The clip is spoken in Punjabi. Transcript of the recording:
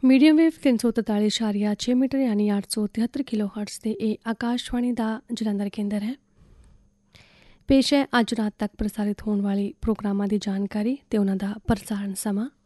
ਮੀਡੀਅਮ ਵੇਵ 343.6 ਮੀਟਰ ਯਾਨੀ 873 ਕਿਲੋ ਹਰਟਜ਼ ਤੇ ਇਹ ਆਕਾਸ਼ਵਾਣੀ ਦਾ ਜਲੰਧਰ ਕੇਂਦਰ ਹੈ। ਪੇਸ਼ ਹੈ ਅੱਜ ਰਾਤ ਤੱਕ ਪ੍ਰਸਾਰਿਤ ਹੋਣ ਵਾਲੀ ਪ੍ਰੋਗਰਾਮਾਂ ਦੀ ਜਾਣਕਾਰੀ ਤੇ ਉਹਨਾਂ ਦਾ ਪ੍ਰਸਾਰਣ ਸਮਾਂ।